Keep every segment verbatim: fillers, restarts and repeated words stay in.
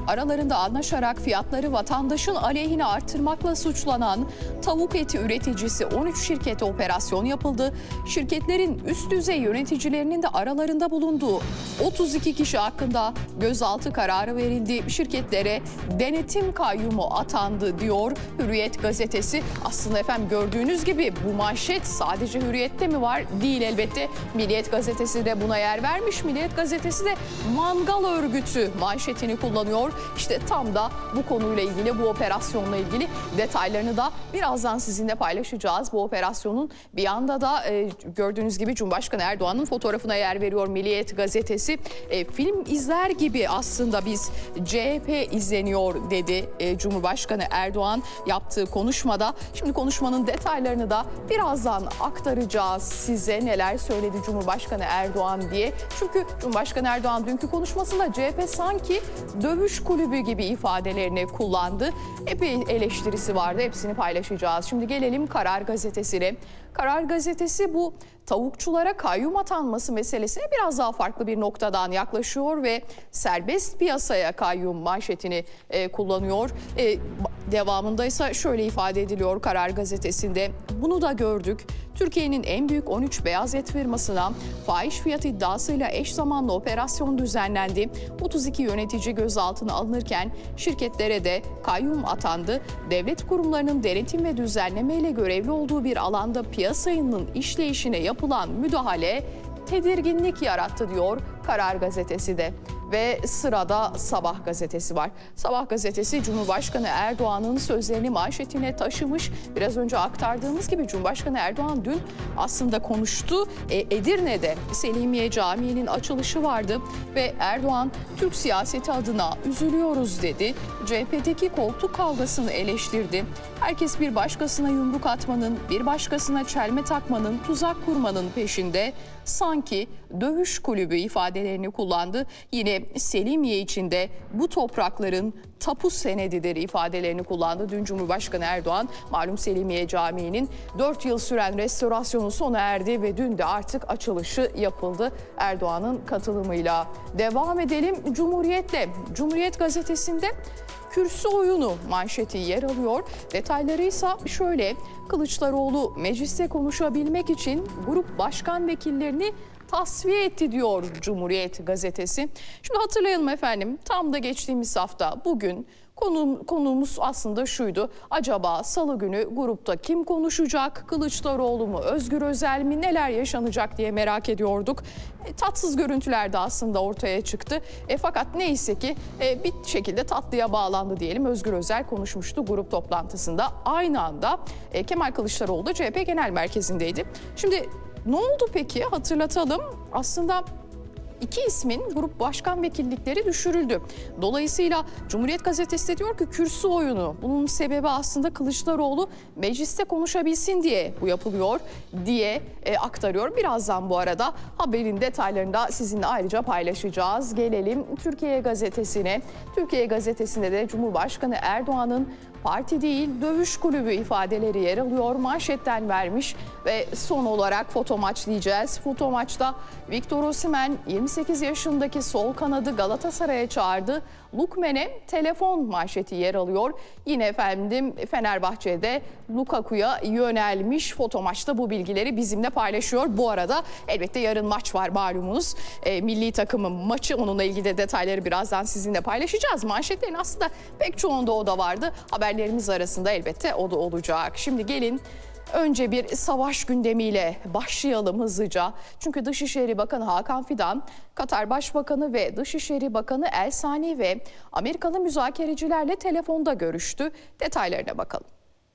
aralarında anlaşarak fiyatları vatandaşın aleyhine artırmakla suçlanan tavuk eti üreticisi on üç şirkete operasyon yapıldı. Şirketlerin üst düzey yöneticilerinin de aralarında bulunduğu otuz iki kişi hakkında gözaltı kararı verildi. Şirketlere denetim kayyumu atandı diyor Hürriyet gazetesi. Aslında efendim gördüğünüz gibi bu manşet sadece Hürriyet'te mi var? Değil elbette. Milliyet gazetesi de buna yer vermiş. Milliyet gazetesi de mangal örgütü manşetini kullanıyor. İşte tam da bu konuyla ilgili, bu operasyonla ilgili detaylarını da birazdan sizinle paylaşacağız. Bu operasyonun bir yanda da e, gördüğünüz gibi Cumhurbaşkanı Erdoğan'ın fotoğrafına yer veriyor Milliyet gazetesi. E, film izler gibi aslında biz C H P izleniyor dedi e, Cumhurbaşkanı Erdoğan yaptığı konuşmada. Şimdi konuşmanın detaylarını da birazdan aktaracağız size, neler söyledi Cumhurbaşkanı Erdoğan diye. Çünkü Cumhurbaşkanı Erdoğan dünkü konuşmasında C H P sanki dövüş kulübü gibi ifadelerini kullandı. Epey eleştirisi vardı. Hepsini paylaşacağız. Şimdi gelelim Karar Gazetesi'ne. Karar Gazetesi bu tavukçulara kayyum atanması meselesine biraz daha farklı bir noktadan yaklaşıyor ve serbest piyasaya kayyum manşetini e, kullanıyor. E, devamında ise şöyle ifade ediliyor Karar Gazetesi'nde. Bunu da gördük. Türkiye'nin en büyük on üç beyaz et firmasına fahiş fiyat iddiasıyla eş zamanlı operasyon düzenlendi. otuz iki yönetici gözaltına alınırken şirketlere de kayyum atandı. Devlet kurumlarının denetim ve düzenlemeyle görevli olduğu bir alanda piyasanın işleyişine yapılan müdahale tedirginlik yarattı diyor Karar Gazetesi de. Ve sırada Sabah gazetesi var. Sabah gazetesi Cumhurbaşkanı Erdoğan'ın sözlerini manşetine taşımış. Biraz önce aktardığımız gibi Cumhurbaşkanı Erdoğan dün aslında konuştu. E, Edirne'de Selimiye Camii'nin açılışı vardı ve Erdoğan Türk siyaseti adına üzülüyoruz dedi. C H P'deki koltuk kavgasını eleştirdi. Herkes bir başkasına yumruk atmanın, bir başkasına çelme takmanın, tuzak kurmanın peşinde. Sanki dövüş kulübü ifadelerini kullandı. Yine Selimiye içinde bu toprakların tapu senedidir ifadelerini kullandı. Dün Cumhurbaşkanı Erdoğan malum Selimiye Camii'nin dört yıl süren restorasyonu sona erdi ve dün de artık açılışı yapıldı Erdoğan'ın katılımıyla. Devam edelim Cumhuriyet'le. Cumhuriyet gazetesinde kürsü oyunu manşeti yer alıyor. Detayları ise şöyle: Kılıçdaroğlu mecliste konuşabilmek için grup başkan vekillerini tasfiye etti diyor Cumhuriyet gazetesi. Şimdi hatırlayalım efendim, tam da geçtiğimiz hafta bugün Konum, konuğumuz aslında şuydu. Acaba salı günü grupta kim konuşacak? Kılıçdaroğlu mu? Özgür Özel mi? Neler yaşanacak diye merak ediyorduk. E, tatsız görüntüler de aslında ortaya çıktı. E, fakat neyse ki e, bir şekilde tatlıya bağlandı diyelim. Özgür Özel konuşmuştu grup toplantısında. Aynı anda e, Kemal Kılıçdaroğlu da C H P Genel Merkezi'ndeydi. Şimdi ne oldu peki? Hatırlatalım. Aslında İki ismin grup başkan vekillikleri düşürüldü. Dolayısıyla Cumhuriyet Gazetesi de diyor ki kürsü oyunu. Bunun sebebi aslında Kılıçdaroğlu mecliste konuşabilsin diye bu yapılıyor diye e, aktarıyor. Birazdan bu arada haberin detaylarını da sizinle ayrıca paylaşacağız. Gelelim Türkiye Gazetesi'ne. Türkiye Gazetesi'nde de Cumhurbaşkanı Erdoğan'ın parti değil dövüş kulübü ifadeleri yer alıyor. Manşetten vermiş ve son olarak foto maç diyeceğiz. Foto maçta Victor Osimhen yirmi sekiz yaşındaki sol kanadı Galatasaray'a çağırdı. Lukmen'e telefon manşeti yer alıyor. Yine efendim Fenerbahçe'de Lukaku'ya yönelmiş. Foto maçta bu bilgileri bizimle paylaşıyor. Bu arada elbette yarın maç var malumunuz. E, milli takımın maçı, onunla ilgili de detayları birazdan sizinle paylaşacağız. Manşetlerin aslında pek çoğunda o da vardı. Haberlerimiz arasında elbette o da olacak. Şimdi gelin önce bir savaş gündemiyle başlayalım hızlıca. Çünkü Dışişleri Bakanı Hakan Fidan, Katar Başbakanı ve Dışişleri Bakanı El Sani ve Amerikalı müzakerecilerle telefonda görüştü. Detaylarına bakalım.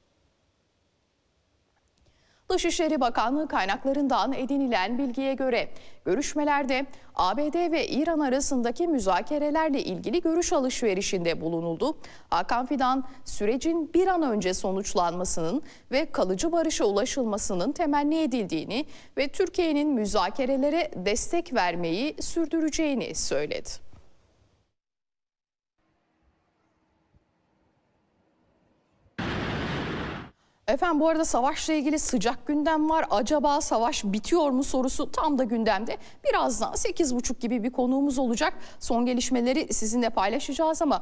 Dışişleri Bakanlığı kaynaklarından edinilen bilgiye göre görüşmelerde A B D ve İran arasındaki müzakerelerle ilgili görüş alışverişinde bulunuldu. Hakan Fidan, sürecin bir an önce sonuçlanmasının ve kalıcı barışa ulaşılmasının temenni edildiğini ve Türkiye'nin müzakerelere destek vermeyi sürdüreceğini söyledi. Efendim bu arada savaşla ilgili sıcak gündem var. Acaba savaş bitiyor mu sorusu tam da gündemde. Birazdan sekiz buçuk gibi bir konuğumuz olacak. Son gelişmeleri sizinle paylaşacağız ama